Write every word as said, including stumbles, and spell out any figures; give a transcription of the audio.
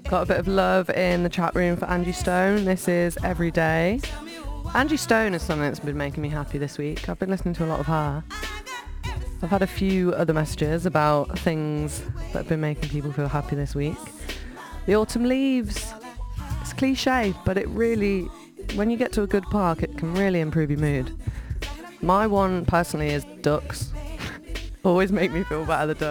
Got a bit of love in the chat room for Angie Stone. This is Every Day. Angie Stone is something that's been making me happy this week. I've been listening to a lot of her. I've had a few other messages about things that have been making people feel happy this week. The autumn leaves. It's cliche, but it really, when you get to a good park, it can really improve your mood. My one personally is ducks. Always make me feel better, the ducks.